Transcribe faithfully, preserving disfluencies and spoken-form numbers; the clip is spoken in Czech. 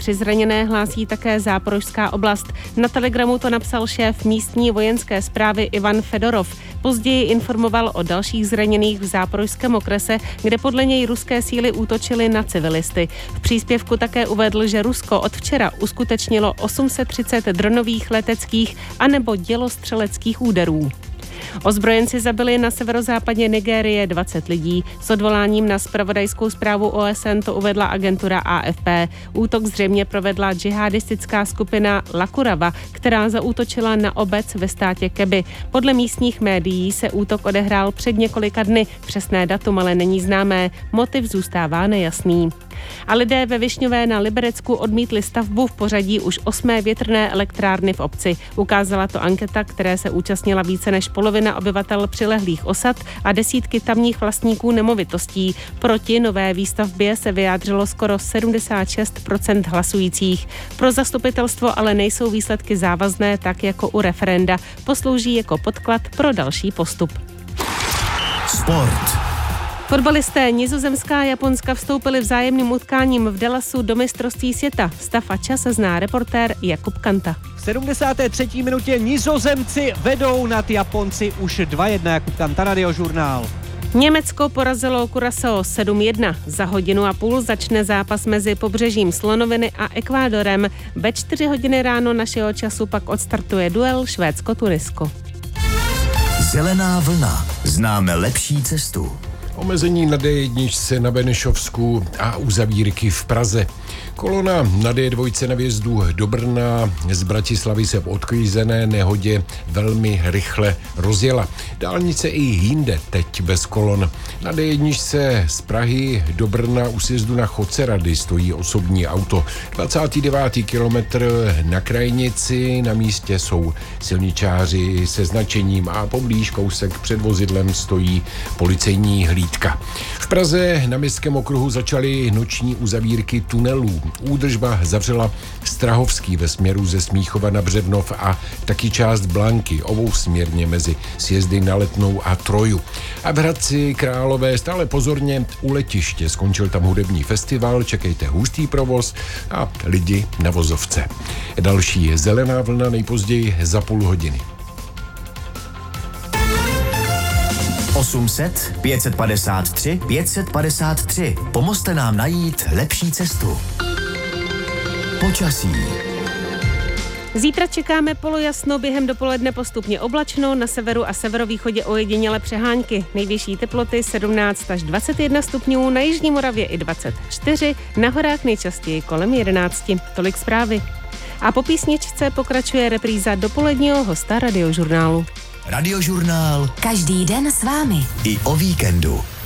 Tři zraněné hlásí také Záporožská oblast. Na Telegramu to napsal šéf místní vojenské správy Ivan Fedorov. Později informoval o dalších zraněných v Záporožském okrese, kde podle něj ruské síly útočily na civilisty. V příspěvku také uvedl, že Rusko od včera uskutečnilo osm set třicet dronových, leteckých anebo dělostřeleckých úderů. Ozbrojenci zabili na severozápadě Nigérie dvacet lidí. S odvoláním na zpravodajskou zprávu O S N to uvedla agentura A F P. Útok zřejmě provedla džihadistická skupina Lakurava, která zaútočila na obec ve státě Kebbi. Podle místních médií se útok odehrál před několika dny. Přesné datum ale není známé. Motiv zůstává nejasný. A lidé ve Višňové na Liberecku odmítli stavbu v pořadí už osmé větrné elektrárny v obci. Ukázala to anketa, které se účastnila více než polovina obyvatel přilehlých osad a desítky tamních vlastníků nemovitostí. Proti nové výstavbě se vyjádřilo skoro sedmdesát šest procent hlasujících. Pro zastupitelstvo ale nejsou výsledky závazné, tak jako u referenda. Poslouží jako podklad pro další postup. Sport. Fotbalisté Nizozemská a Japonska vstoupili vzájemným utkáním v Dallasu do mistrovství světa. Stav a čas zná reportér Jakub Kanta. V sedmdesáté třetí minutě Nizozemci vedou nad Japonci už dva jedna. Jakub Kanta, Radiožurnál. Německo porazilo Curaçao sedm jedna. Za hodinu a půl začne zápas mezi Pobřežím Slonoviny a Ekvádorem. Ve čtyři hodiny ráno našeho času pak odstartuje duel Švédsko-Tunisko. Zelená vlna. Známe lepší cestu. Omezení na D jedna na Benešovsku a uzavírky v Praze. Kolona na D dva na vjezdu do Brna z Bratislavy se v odklízené nehodě velmi rychle rozjela. Dálnice i jinde teď bez kolon. Na D jedna z Prahy do Brna u sjezdu na Chocerady stojí osobní auto. dvacátý devátý kilometr na Krajnici, na místě jsou silničáři se značením a poblíž kousek před vozidlem stojí policejní hlídka. V Praze na Městském okruhu začaly noční uzavírky tunelů. Údržba zavřela Strahovský ve směru ze Smíchova na Břevnov a taky část Blanky obousměrně mezi sjezdy na Letnou a Troju. A v Hradci Králové stále pozorně u letiště. Skončil tam hudební festival, čekejte hustý provoz a lidi na vozovce. Další je zelená vlna nejpozději za půl hodiny. osm set, pět set padesát tři, pět set padesát tři. Pomozte nám najít lepší cestu. Počasí. Zítra čekáme polojasno, během dopoledne postupně oblačno, na severu a severovýchodě ojedinělé přehánky. Nejvyšší teploty sedmnáct až dvacet jedna stupňů, na jižní Moravě i dvacet čtyři, na horách nejčastěji kolem jedenáct. Tolik zprávy. A po písničce pokračuje repríza dopoledního hosta Radiožurnálu. Radiožurnál. Každý den s vámi. I o víkendu.